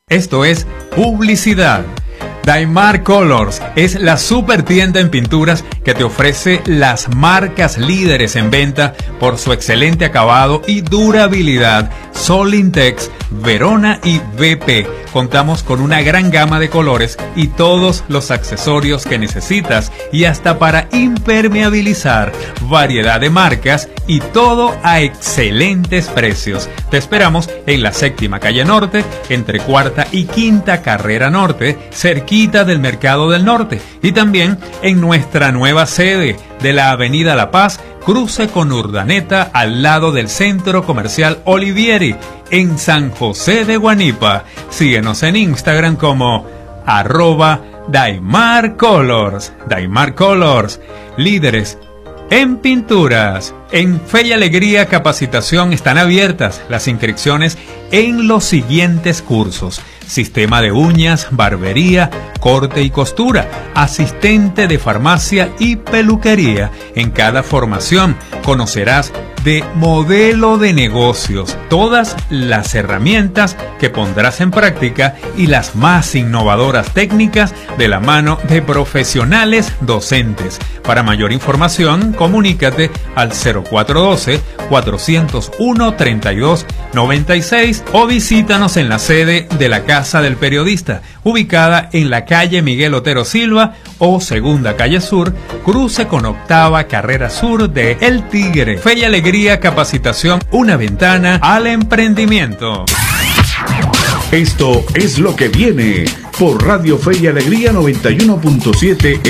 Esto es publicidad. Daimar Colors es la super tienda en pinturas que te ofrece las marcas líderes en venta por su excelente acabado y durabilidad. Solintex, Verona y VP. Contamos con una gran gama de colores y todos los accesorios que necesitas y hasta para impermeabilizar. Variedad de marcas y todo a excelentes precios. Te esperamos en la 7ª calle Norte, entre 4ª y 5ª carrera Norte, cerquita del Mercado del Norte, y también en nuestra nueva sede de la Avenida La Paz, cruce con Urdaneta, al lado del Centro Comercial Olivieri, en San José de Guanipa. Síguenos en Instagram como @DaimarColors. Daimar Colors, líderes en pinturas. En Fe y Alegría Capacitación están abiertas las inscripciones en los siguientes cursos: sistema de uñas, barbería, corte y costura, asistente de farmacia y peluquería. En cada formación conocerás de modelo de negocios, todas las herramientas que pondrás en práctica y las más innovadoras técnicas de la mano de profesionales docentes. Para mayor información, comunícate al 0412-401-3296 o visítanos en la sede de la Casa del Periodista, ubicada en la calle Miguel Otero Silva o 2ª calle Sur, cruce con 8ª carrera sur de El Tigre. Fe y Alegría Capacitación, una ventana al emprendimiento. Esto es lo que viene por Radio Fe y Alegría 91.7